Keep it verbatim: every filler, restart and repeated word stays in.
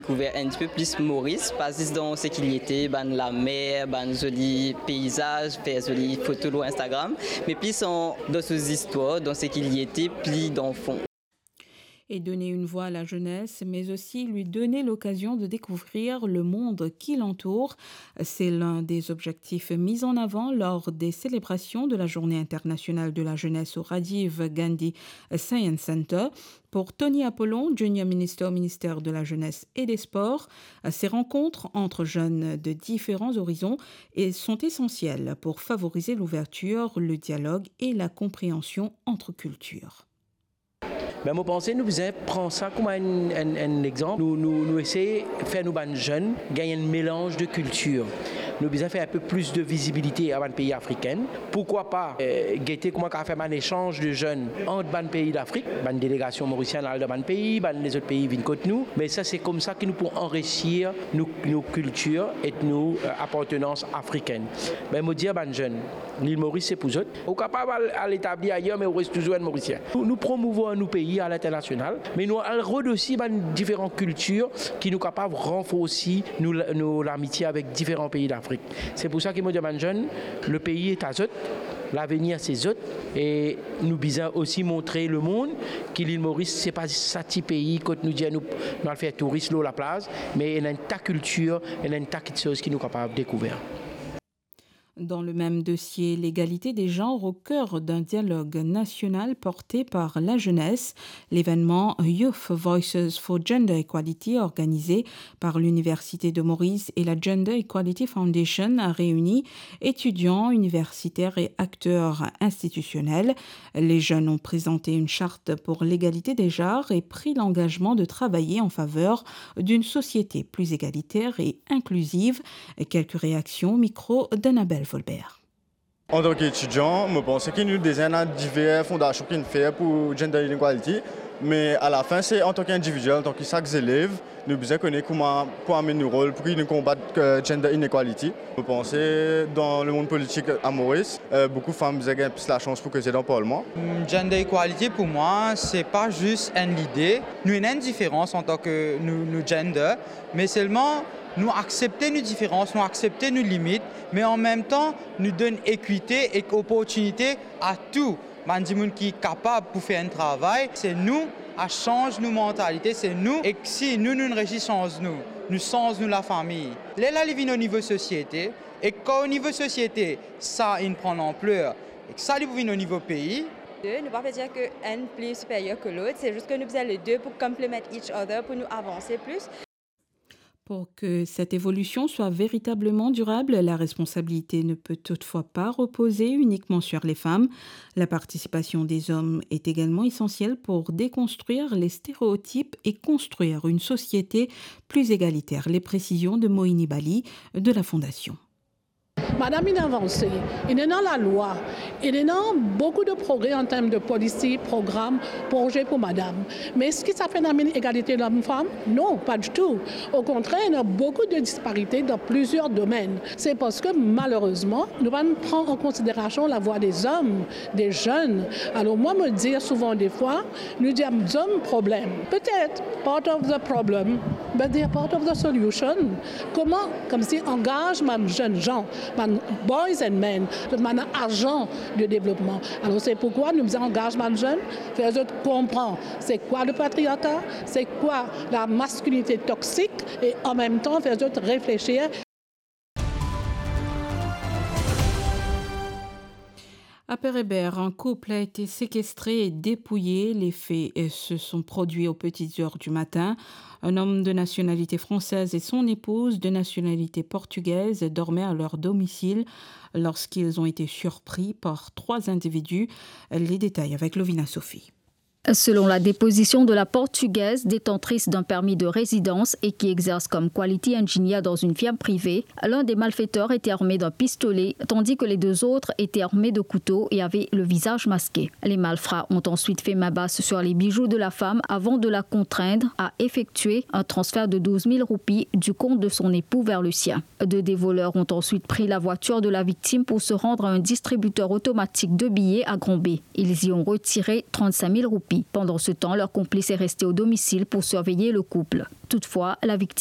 Découvert un petit peu plus Maurice, parce que dans ce qu'il y était, ben, la mer, ben, jolis paysages, faire jolies photos sur Instagram, mais plus en, dans ces histoires, dans ce qu'il y était, plus d'enfants. Et donner une voix à la jeunesse, mais aussi lui donner l'occasion de découvrir le monde qui l'entoure. C'est l'un des objectifs mis en avant lors des célébrations de la Journée internationale de la jeunesse au Rajiv Gandhi Science Center. Pour Tony Apollon, Junior Minister au ministère de la Jeunesse et des Sports, ces rencontres entre jeunes de différents horizons sont essentielles pour favoriser l'ouverture, le dialogue et la compréhension entre cultures. Ben, moi, pensez, nous faisons prendre ça comme un, un, un exemple. Nous, nous, nous essayons de faire nous jeunes gagner un mélange de culture. Nous besoin faire un peu plus de visibilité à un pays africain. Pourquoi pas euh, guetter comment on fait un échange de jeunes entre les pays d'Afrique, les délégations mauriciennes dans les pays, les autres pays viennent contre nous. Mais ça, c'est comme ça que nous pouvons enrichir nos, nos cultures et nos euh, appartenances africaines. Ben, moi, dire aux jeunes, l'île Maurice, c'est pour eux. On est capable à l'établir ailleurs, mais on reste toujours un Mauricien. Nous, nous promouvons nos pays à l'international, mais nous avons aussi différentes cultures qui nous sont capables de renforcer nous, nous, l'amitié avec différents pays d'Afrique. C'est pour ça que moi, je jeune, le pays est à eux, l'avenir c'est eux, et nous devons aussi montrer le monde que l'île Maurice, ce n'est pas ça petit pays, quand nous disons nous, nous allons faire tourisme, l'eau, la plage, mais il y a une tas de culture, il y a une tas de choses qui nous sont capables de découvrir. Dans le même dossier, l'égalité des genres au cœur d'un dialogue national porté par la jeunesse, l'événement Youth Voices for Gender Equality organisé par l'Université de Maurice et la Gender Equality Foundation a réuni étudiants, universitaires et acteurs institutionnels. Les jeunes ont présenté une charte pour l'égalité des genres et pris l'engagement de travailler en faveur d'une société plus égalitaire et inclusive. Quelques réactions au micro d'Annabelle Volbert. En tant qu'étudiant, je pense que nous avons diverses fondations qui nous font pour Gender Inequality, mais à la fin, c'est en tant qu'individuel, en tant que chaque élève, nous devons connaître comment amener nos rôles pour nous combattre le Gender Inequality. Je pense que dans le monde politique à Maurice, beaucoup de femmes ont plus la chance pour que c'est dans le Parlement. Gender Equality, pour moi, ce n'est pas juste une idée. Nous avons une différence en tant que nous, nous gender, mais seulement nous accepter nos différences, nous accepter nos limites, mais en même temps, nous donner équité et opportunité à tout. Les gens qui sont capables de faire un travail, c'est nous à changer nos mentalités, c'est nous. Et si nous, nous réussissons, nous, nous changeons la famille. Là, là, ils vivent au niveau société, et quand au niveau société, ça, il prend l'ampleur, et que ça, ils vivent au niveau pays. Ne pas dire qu'un est plus supérieur que l'autre, c'est juste que nous faisons les deux pour compléter each other, pour nous avancer plus. Pour que cette évolution soit véritablement durable, la responsabilité ne peut toutefois pas reposer uniquement sur les femmes. La participation des hommes est également essentielle pour déconstruire les stéréotypes et construire une société plus égalitaire. Les précisions de Moïni Bali de la Fondation. Madame, il a avancé. Il est dans la loi. Il est dans beaucoup de progrès en termes de policy, programmes, projets pour madame. Mais est-ce que ça fait une égalité d'homme-femme? Non, pas du tout. Au contraire, il y a beaucoup de disparités dans plusieurs domaines. C'est parce que malheureusement, nous allons prendre en considération la voix des hommes, des jeunes. Alors moi, me dire souvent des fois, nous disons hommes problème. Peut-être part of the problem, but they are part of the solution. Comment, comme si engage ma jeunes gens, boys and men, de manière argent de développement. Alors c'est pourquoi nous engageons les jeunes, faire eux comprendre c'est quoi le patriarcat, c'est quoi la masculinité toxique et en même temps faire eux réfléchir. À Pérébert, un couple a été séquestré et dépouillé. Les faits se sont produits aux petites heures du matin. Un homme de nationalité française et son épouse de nationalité portugaise dormaient à leur domicile lorsqu'ils ont été surpris par trois individus. Les détails avec Lovina Sophie. Selon la déposition de la Portugaise, détentrice d'un permis de résidence et qui exerce comme quality engineer dans une firme privée, l'un des malfaiteurs était armé d'un pistolet, tandis que les deux autres étaient armés de couteaux et avaient le visage masqué. Les malfrats ont ensuite fait main basse sur les bijoux de la femme avant de la contraindre à effectuer un transfert de douze mille roupies du compte de son époux vers le sien. Deux des voleurs ont ensuite pris la voiture de la victime pour se rendre à un distributeur automatique de billets à Grand-B. Ils y ont retiré trente-cinq mille roupies. thérapie. Pendant ce temps, leur complice est resté au domicile pour surveiller le couple. Toutefois, la victime